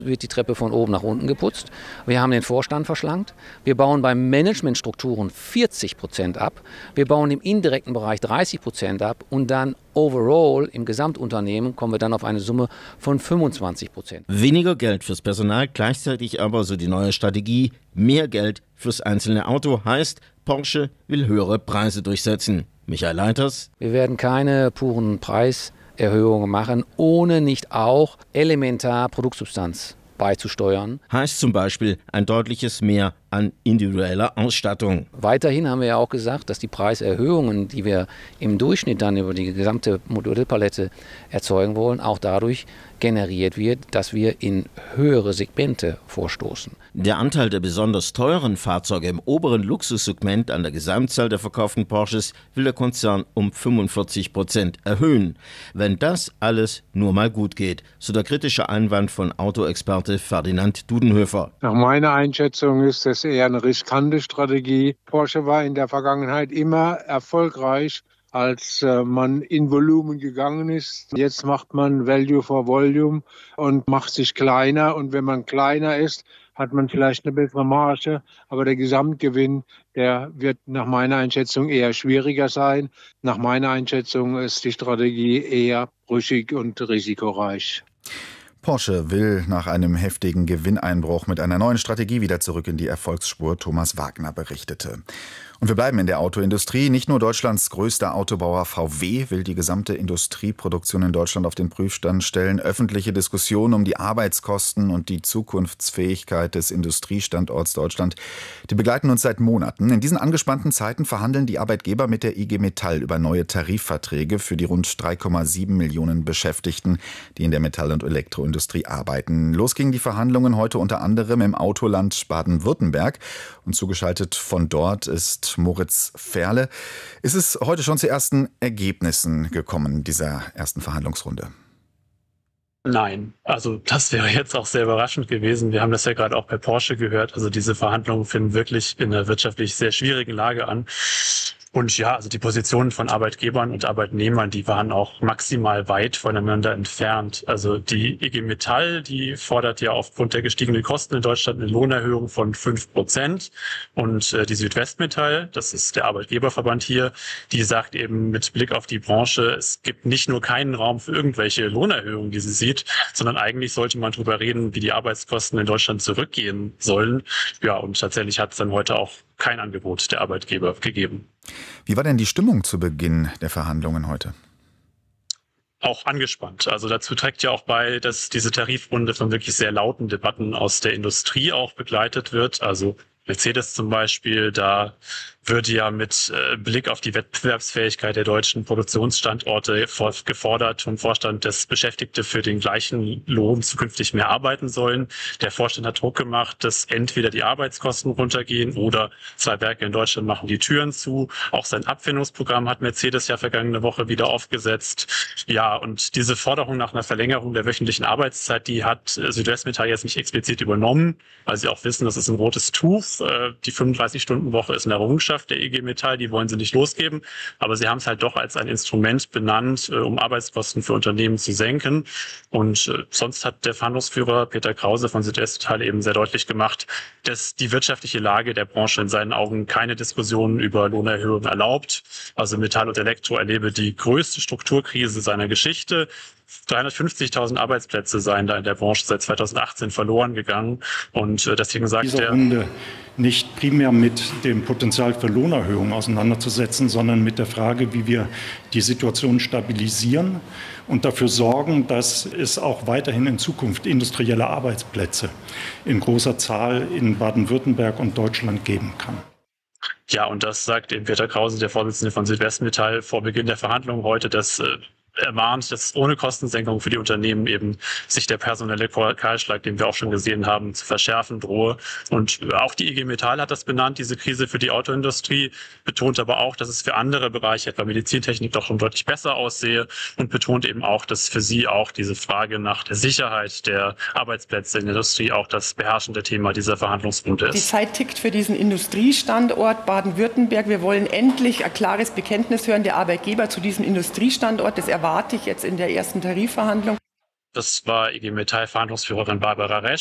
Wird die Treppe von oben nach unten geputzt. Wir haben den Vorstand verschlankt. Wir bauen bei Managementstrukturen 40% ab. Wir bauen im indirekten Bereich 30% ab. Und dann overall im Gesamtunternehmen kommen wir dann auf eine Summe von 25%. Weniger Geld fürs Personal, gleichzeitig aber, so die neue Strategie, mehr Geld fürs einzelne Auto heißt, Porsche will höhere Preise durchsetzen. Michael Leiters. Wir werden keine puren Preiserhöhungen machen, ohne nicht auch elementar Produktsubstanz beizusteuern. Heißt zum Beispiel ein deutliches Mehr an individueller Ausstattung. Weiterhin haben wir ja auch gesagt, dass die Preiserhöhungen, die wir im Durchschnitt dann über die gesamte Modellpalette erzeugen wollen, auch dadurch generiert wird, dass wir in höhere Segmente vorstoßen. Der Anteil der besonders teuren Fahrzeuge im oberen Luxussegment an der Gesamtzahl der verkauften Porsches will der Konzern um 45% erhöhen. Wenn das alles nur mal gut geht, so der kritische Einwand von Autoexperte Ferdinand Dudenhöfer. Nach meiner Einschätzung ist das eher eine riskante Strategie. Porsche war in der Vergangenheit immer erfolgreich, als man in Volumen gegangen ist. Jetzt macht man Value for Volume und macht sich kleiner. Und wenn man kleiner ist, hat man vielleicht eine bessere Marge. Aber der Gesamtgewinn, der wird nach meiner Einschätzung eher schwieriger sein. Nach meiner Einschätzung ist die Strategie eher brüchig und risikoreich. Porsche will nach einem heftigen Gewinneinbruch mit einer neuen Strategie wieder zurück in die Erfolgsspur, Thomas Wagner berichtete. Und wir bleiben in der Autoindustrie. Nicht nur Deutschlands größter Autobauer VW will die gesamte Industrieproduktion in Deutschland auf den Prüfstand stellen. Öffentliche Diskussionen um die Arbeitskosten und die Zukunftsfähigkeit des Industriestandorts Deutschland, die begleiten uns seit Monaten. In diesen angespannten Zeiten verhandeln die Arbeitgeber mit der IG Metall über neue Tarifverträge für die rund 3,7 Millionen Beschäftigten, die in der Metall- und Elektroindustrie arbeiten. Los gingen die Verhandlungen heute unter anderem im Autoland Baden-Württemberg. Und zugeschaltet von dort ist Moritz Ferle. Ist es heute schon zu ersten Ergebnissen gekommen, dieser ersten Verhandlungsrunde? Nein, also das wäre jetzt auch sehr überraschend gewesen. Wir haben das ja gerade auch bei Porsche gehört. Also diese Verhandlungen finden wirklich in einer wirtschaftlich sehr schwierigen Lage an. Und ja, also die Positionen von Arbeitgebern und Arbeitnehmern, die waren auch maximal weit voneinander entfernt. Also die IG Metall, die fordert ja aufgrund der gestiegenen Kosten in Deutschland eine Lohnerhöhung von 5%. Und die Südwestmetall, das ist der Arbeitgeberverband hier, die sagt eben mit Blick auf die Branche, es gibt nicht nur keinen Raum für irgendwelche Lohnerhöhungen, die sie sieht, sondern eigentlich sollte man darüber reden, wie die Arbeitskosten in Deutschland zurückgehen sollen. Ja, und tatsächlich hat es dann heute auch kein Angebot der Arbeitgeber gegeben. Wie war denn die Stimmung zu Beginn der Verhandlungen heute? Auch angespannt. Also dazu trägt ja auch bei, dass diese Tarifrunde von wirklich sehr lauten Debatten aus der Industrie auch begleitet wird. Also Mercedes zum Beispiel, da würde ja mit Blick auf die Wettbewerbsfähigkeit der deutschen Produktionsstandorte gefordert vom Vorstand, dass Beschäftigte für den gleichen Lohn zukünftig mehr arbeiten sollen. Der Vorstand hat Druck gemacht, dass entweder die Arbeitskosten runtergehen oder 2 Werke in Deutschland machen die Türen zu. Auch sein Abfindungsprogramm hat Mercedes ja vergangene Woche wieder aufgesetzt. Ja, und diese Forderung nach einer Verlängerung der wöchentlichen Arbeitszeit, die hat Südwestmetall jetzt nicht explizit übernommen, weil sie auch wissen, das ist ein rotes Tuch. Die 35-Stunden-Woche ist eine Errungenschaft der IG Metall, die wollen sie nicht losgeben, aber sie haben es halt doch als ein Instrument benannt, um Arbeitskosten für Unternehmen zu senken. Und sonst hat der Verhandlungsführer Peter Krause von Südwestmetall eben sehr deutlich gemacht, dass die wirtschaftliche Lage der Branche in seinen Augen keine Diskussionen über Lohnerhöhungen erlaubt. Also Metall und Elektro erlebe die größte Strukturkrise seiner Geschichte. 350.000 Arbeitsplätze seien da in der Branche seit 2018 verloren gegangen. Und deswegen sagt dieser Runde nicht primär mit dem Potenzial für Lohnerhöhungen auseinanderzusetzen, sondern mit der Frage, wie wir die Situation stabilisieren und dafür sorgen, dass es auch weiterhin in Zukunft industrielle Arbeitsplätze in großer Zahl in Baden-Württemberg und Deutschland geben kann. Ja, und das sagt eben Peter Krause, der Vorsitzende von Südwestmetall, vor Beginn der Verhandlungen heute, dass er warnt, dass ohne Kostensenkung für die Unternehmen eben sich der personelle Kahlschlag, den wir auch schon gesehen haben, zu verschärfen drohe. Und auch die IG Metall hat das benannt, diese Krise für die Autoindustrie, betont aber auch, dass es für andere Bereiche, etwa Medizintechnik, doch schon deutlich besser aussehe und betont eben auch, dass für sie auch diese Frage nach der Sicherheit der Arbeitsplätze in der Industrie auch das beherrschende Thema dieser Verhandlungsrunde ist. Die Zeit tickt für diesen Industriestandort Baden-Württemberg. Wir wollen endlich ein klares Bekenntnis hören der Arbeitgeber zu diesem Industriestandort. Das erwarte ich jetzt in der ersten Tarifverhandlung. Das war IG Metall-Verhandlungsführerin Barbara Resch.